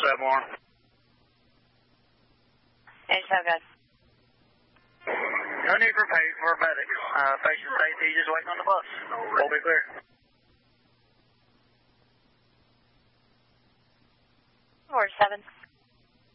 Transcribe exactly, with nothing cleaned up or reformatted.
seven one. eighty-seven, guys. No need for pay for a medic. Uh, patient safety, just waiting on the bus. We'll be clear. four seven.